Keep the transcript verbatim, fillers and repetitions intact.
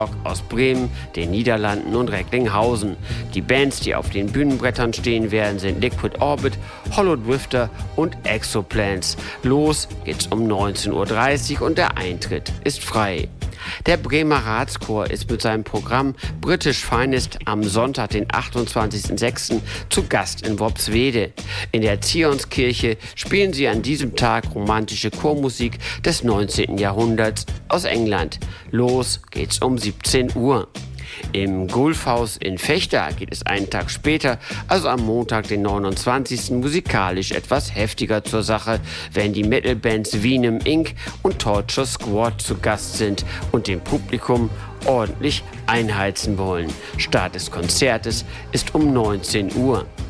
aus Bremen, den Niederlanden und Recklinghausen. Die Bands, die auf den Bühnenbrettern stehen werden, sind Liquid Orbit, Hollow Drifter und Exoplants. Los geht's um neunzehn Uhr dreißig und der Eintritt ist frei. Der Bremer Ratschor ist mit seinem Programm British Finest am Sonntag, den achtundzwanzigsten sechsten zu Gast in Worpswede. In der Zionskirche spielen sie an diesem Tag romantische Chormusik des neunzehnten Jahrhunderts aus England. Los geht's um siebzehn Uhr. Im Gulfhaus in Vechta geht es einen Tag später, also am Montag, den neunundzwanzigsten musikalisch etwas heftiger zur Sache, wenn die Metalbands Venom Incorporated und Torture Squad zu Gast sind und dem Publikum ordentlich einheizen wollen. Start des Konzertes ist um neunzehn Uhr.